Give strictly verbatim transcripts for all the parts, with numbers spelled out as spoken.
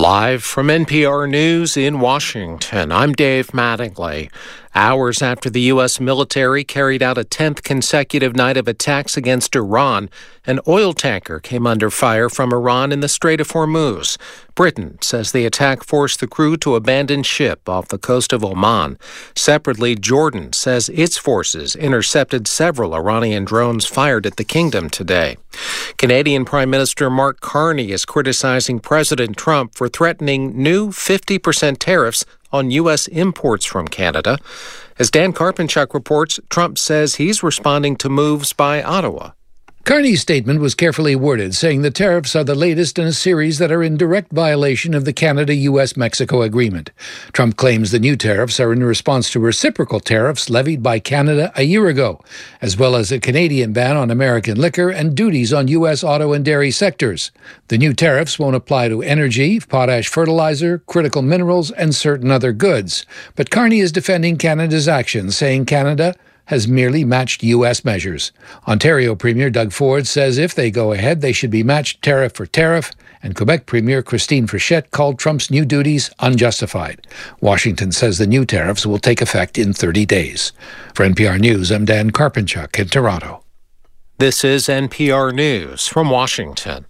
Live from N P R News in Washington, I'm Dave Mattingly. Hours after the U S military carried out a tenth consecutive night of attacks against Iran, an oil tanker came under fire from Iran in the Strait of Hormuz. Britain says the attack forced the crew to abandon ship off the coast of Oman. Separately, Jordan says its forces intercepted several Iranian drones fired at the kingdom today. Canadian Prime Minister Mark Carney is criticizing President Trump for threatening new fifty percent tariffs on U S imports from Canada. As Dan Karpenchuk reports, Trump says he's responding to moves by Ottawa. Carney's statement was carefully worded, saying the tariffs are the latest in a series that are in direct violation of the Canada-U S Mexico agreement. Trump claims the new tariffs are in response to reciprocal tariffs levied by Canada a year ago, as well as a Canadian ban on American liquor and duties on U S auto and dairy sectors. The new tariffs won't apply to energy, potash fertilizer, critical minerals, and certain other goods. But Carney is defending Canada's actions, saying Canada has merely matched U S measures. Ontario Premier Doug Ford says if they go ahead, they should be matched tariff for tariff, and Quebec Premier Christine Frechette called Trump's new duties unjustified. Washington says the new tariffs will take effect in thirty days. For N P R News, I'm Dan Karpenchuk in Toronto. This is N P R News from Washington.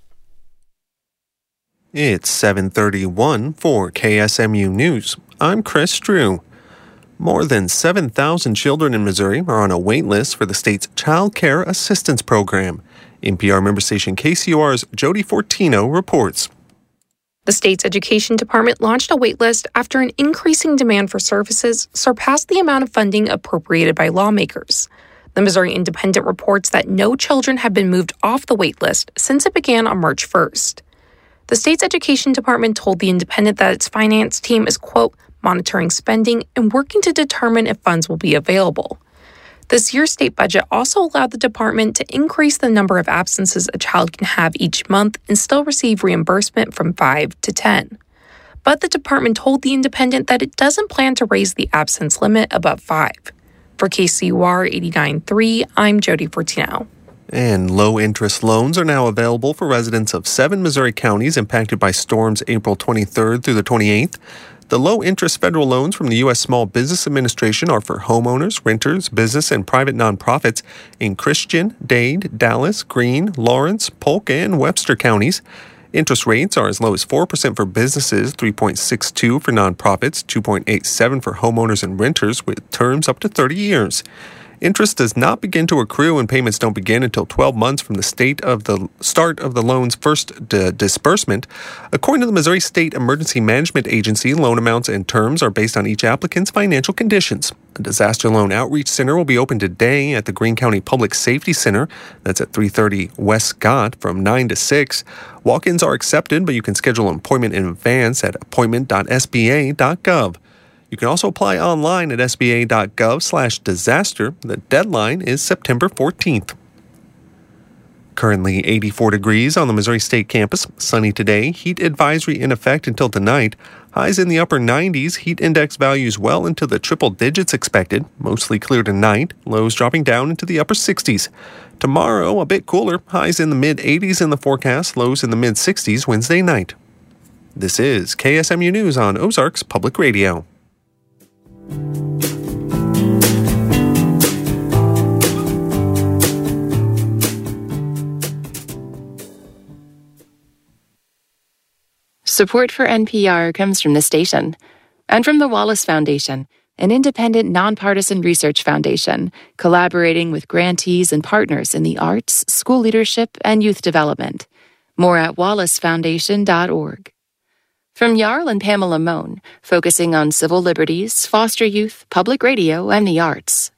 It's seven thirty-one for K S M U News. I'm Chris Drew. More than seven thousand children in Missouri are on a wait list for the state's Child Care Assistance Program. N P R member station K C U R's Jody Fortino reports. The state's education department launched a waitlist after an increasing demand for services surpassed the amount of funding appropriated by lawmakers. The Missouri Independent reports that no children have been moved off the waitlist since it began on March first. The state's education department told the Independent that its finance team is, quote, monitoring spending and working to determine if funds will be available. This year's state budget also allowed the department to increase the number of absences a child can have each month and still receive reimbursement from five to ten. But the department told the Independent that it doesn't plan to raise the absence limit above five. For K C U R eighty-nine point three, I'm Jody Fortino. And low-interest loans are now available for residents of seven Missouri counties impacted by storms April twenty-third through the twenty-eighth. The low-interest federal loans from the U S Small Business Administration are for homeowners, renters, business, and private nonprofits in Christian, Dade, Dallas, Greene, Lawrence, Polk, and Webster counties. Interest rates are as low as four percent for businesses, three point six two for nonprofits, two point eight seven for homeowners and renters, with terms up to thirty years. Interest does not begin to accrue and payments don't begin until twelve months from the state of the start of the loan's first d- disbursement. According to the Missouri State Emergency Management Agency, loan amounts and terms are based on each applicant's financial conditions. A disaster loan outreach center will be open today at the Greene County Public Safety Center. That's at three thirty West Scott from nine to six. Walk-ins are accepted, but you can schedule an appointment in advance at appointment dot s b a dot gov. You can also apply online at s b a dot gov slash disaster. The deadline is September fourteenth. Currently eighty-four degrees on the Missouri State campus. Sunny today. Heat advisory in effect until tonight. Highs in the upper nineties. Heat index values well into the triple digits expected. Mostly clear tonight. Lows dropping down into the upper sixties. Tomorrow, a bit cooler. Highs in the mid-eighties in the forecast. Lows in the mid-sixties Wednesday night. This is K S M U News on Ozarks Public Radio. Support for N P R comes from the station and from the Wallace Foundation, an independent, nonpartisan research foundation collaborating with grantees and partners in the arts, school leadership, and youth development. More at wallace foundation dot org. From Jarl and Pamela Mohn, focusing on civil liberties, foster youth, public radio, and the arts.